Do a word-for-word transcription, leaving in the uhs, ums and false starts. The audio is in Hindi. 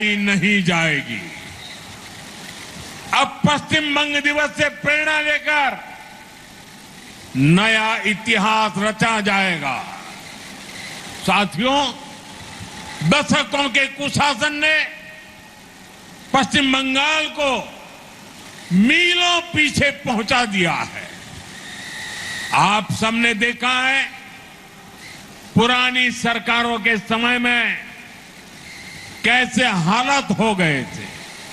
नहीं जाएगी। अब पश्चिम बंग दिवस से प्रेरणा लेकर नया इतिहास रचा जाएगा। साथियों, दशकों के कुशासन ने पश्चिम बंगाल को मीलों पीछे पहुंचा दिया है। आप सबने देखा है, पुरानी सरकारों के समय में कैसे हालात हो गए थे।